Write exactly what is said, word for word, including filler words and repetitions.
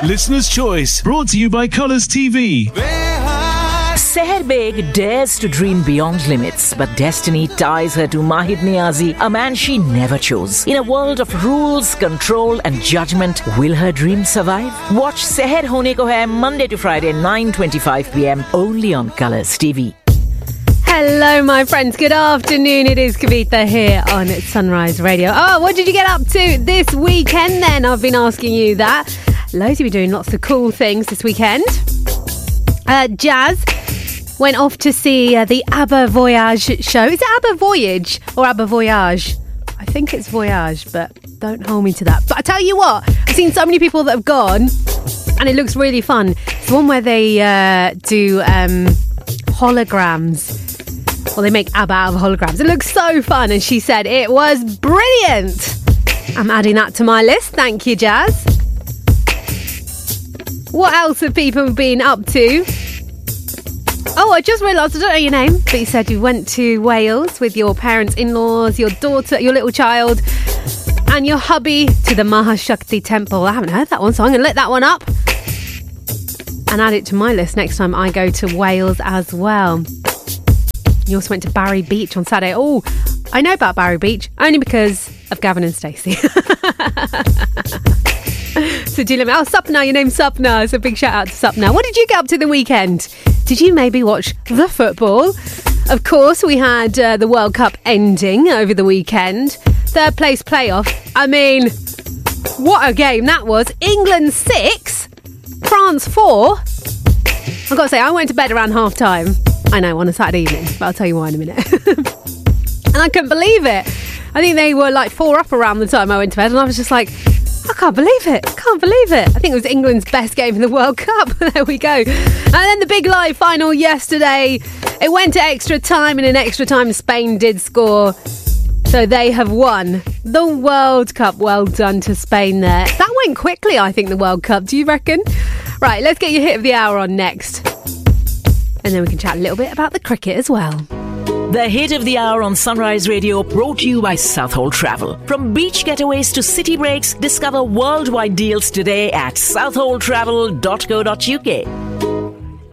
Listener's Choice, brought to you by Colours T V. Seher Beg dares to dream beyond limits, but destiny ties her to Mahid Niazi, a man she never chose. In a world of rules, control and judgment, will her dream survive? Watch Seher Hone Ko Hai Monday to Friday, nine twenty-five p.m. only on Colours T V. Hello, my friends. Good afternoon. It is Kavita here on Sunrise Radio. Oh, what did you get up to this weekend then? I've been asking you that. Loads of you doing lots of cool things this weekend. Uh, Jazz went off to see uh, the ABBA Voyage show. Is it ABBA Voyage or ABBA Voyage? I think it's Voyage, but don't hold me to that. But I tell you what, I've seen so many people that have gone, and it looks really fun. It's the one where they uh, do um, holograms. Well, they make ABBA out of holograms. It looks so fun, and she said it was brilliant. I'm adding that to my list. Thank you, Jazz. What else have people been up to? Oh, I just realised, I don't know your name, but you said you went to Wales with your parents, in-laws, your daughter, your little child, and your hubby to the Mahashakti temple. I haven't heard that one, so I'm going to let that one up and add it to my list next time I go to Wales as well. You also went to Barry Beach on Saturday. Oh, I know about Barry Beach, only because of Gavin and Stacey. So do let me... Oh, Sapna, your name's Sapna. So big shout out to Sapna. What did you get up to the weekend? Did you maybe watch the football? Of course, we had uh, the World Cup ending over the weekend. Third place playoff. I mean, what a game that was. England six, France four. I've got to say, I went to bed around half time. I know, on a Saturday evening, but I'll tell you why in a minute. And I couldn't believe it. I think they were like four up around the time I went to bed, and I was just like, I can't believe it. I can't believe it. I think it was England's best game in the World Cup. There we go. And then the big live final yesterday. It went to extra time, and in extra time, Spain did score. So they have won the World Cup. Well done to Spain there. That went quickly, I think, the World Cup. Do you reckon? Right, let's get your hit of the hour on next. And then we can chat a little bit about the cricket as well. The hit of the hour on Sunrise Radio, brought to you by Southall Travel. From beach getaways to city breaks, discover worldwide deals today at southall travel dot co dot uk.